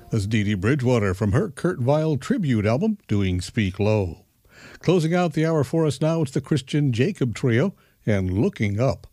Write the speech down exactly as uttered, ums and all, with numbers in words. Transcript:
That's Dee Dee Bridgewater from her Kurt Weill tribute album, Doing Speak Low. Closing out the hour for us now, it's the Christian Jacob Trio and Looking Up.